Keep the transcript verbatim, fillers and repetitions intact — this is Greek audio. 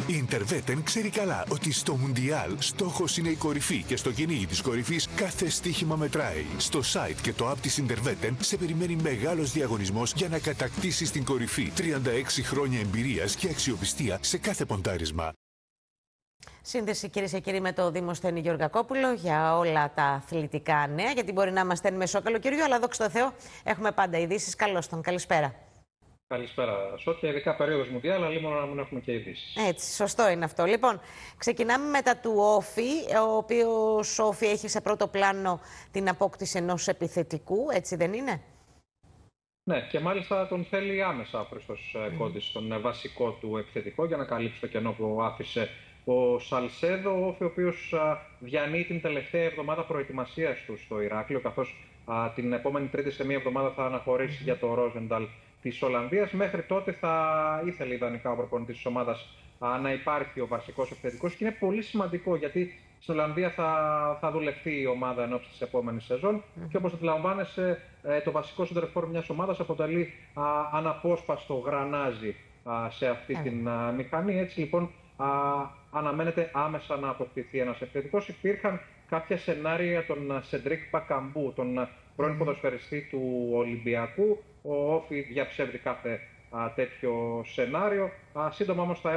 Η Interwetten ξέρει καλά ότι στο Μουντιάλ στόχος είναι η κορυφή και στο κυνήγι της κορυφής κάθε στοίχημα μετράει. Στο site και το app της Interwetten σε περιμένει μεγάλος διαγωνισμός για να κατακτήσεις την κορυφή. τριάντα έξι χρόνια εμπειρίας και αξιοπιστία σε κάθε ποντάρισμα. Σύνδεση, κυρίες και κύριοι, με το Δημοσθένη Γεωργακόπουλο για όλα τα αθλητικά νέα. Γιατί μπορεί να είμαστε εν μεσό καλοκαιριού, αλλά δόξα τω Θεώ έχουμε πάντα ειδήσεις. Καλώς τον, καλησπέρα. Καλησπέρα, Σότια. Ειδικά περίοδος Μουντιάλ, αλλά μόνο να μην έχουμε και ειδήσεις. Έτσι, σωστό είναι αυτό. Λοιπόν, ξεκινάμε μετά του Όφη, ο οποίος Όφη έχει σε πρώτο πλάνο την απόκτηση ενός επιθετικού, έτσι δεν είναι? Ναι, και μάλιστα τον θέλει άμεσα ο Χρήστος mm. Κόντης, τον βασικό του επιθετικό, για να καλύψει το κενό που άφησε ο Σαλσέδο, ο Όφη, ο οποίος διανύει την τελευταία εβδομάδα προετοιμασίας του στο Ηράκλειο, καθώς α, την επόμενη Τρίτη σε μία εβδομάδα θα αναχωρήσει mm. για το Ρόζενταλ της Ολλανδίας. Μέχρι τότε θα ήθελε ιδανικά ο προπονητής της ομάδας α, να υπάρχει ο βασικός επιθετικός, και είναι πολύ σημαντικό γιατί στην Ολλανδία θα, θα δουλευτεί η ομάδα ενόψει της επόμενης σεζόν mm. και όπως αντιλαμβάνεσαι, ε, το βασικό σεντερφόρ μιας ομάδας αποτελεί α, αναπόσπαστο γρανάζι α, σε αυτή mm. την α, μηχανή. Έτσι λοιπόν α, αναμένεται άμεσα να αποκτηθεί ένας επιθετικός. Υπήρχαν κάποια σενάρια τον Σεντρίκ Πακαμπού, τον πρώην mm. ποδοσφαιριστή του Ολυμπιακού. Ο Όφη διαψεύδει κάθε α, τέτοιο σενάριο. Α, σύντομα όμως θα